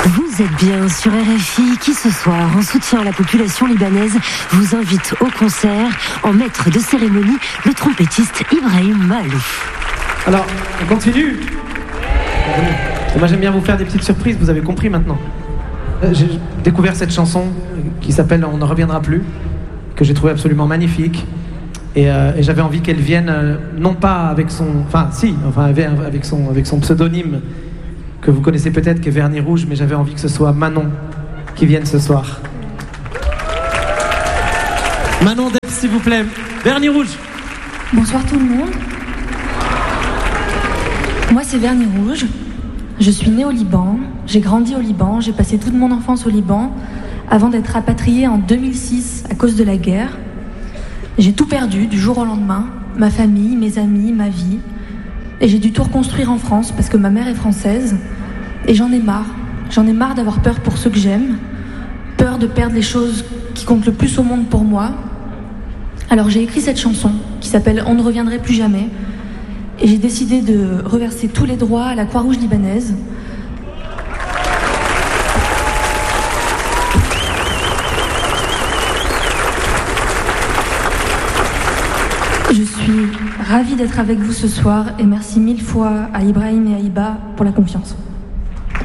Vous êtes bien sur RFI qui ce soir, en soutien à la population libanaise, vous invite au concert en maître de cérémonie, le trompettiste Ibrahim Malouf. Alors, on continue. Moi j'aime bien vous faire des petites surprises, vous avez compris maintenant. J'ai découvert cette chanson qui s'appelle « On ne reviendra plus », que j'ai trouvé absolument magnifique. Et j'avais envie qu'elle vienne, non pas avec son... Enfin, si, enfin, avec son pseudonyme, que vous connaissez peut-être, qui est Vernis Rouge, mais j'avais envie que ce soit Manon qui vienne ce soir. Manon Deb, s'il vous plaît. Vernis Rouge. Bonsoir tout le monde. Moi, c'est Vernis Rouge. Je suis née au Liban, j'ai grandi au Liban, j'ai passé toute mon enfance au Liban, avant d'être rapatriée en 2006 à cause de la guerre. J'ai tout perdu du jour au lendemain, ma famille, mes amis, ma vie. Et j'ai dû tout reconstruire en France parce que ma mère est française. Et j'en ai marre. J'en ai marre d'avoir peur pour ceux que j'aime. Peur de perdre les choses qui comptent le plus au monde pour moi. Alors j'ai écrit cette chanson qui s'appelle « On ne reviendrait plus jamais ». Et j'ai décidé de reverser tous les droits à la Croix-Rouge libanaise. Je suis ravie d'être avec vous ce soir et merci mille fois à Ibrahim et à Iba pour la confiance.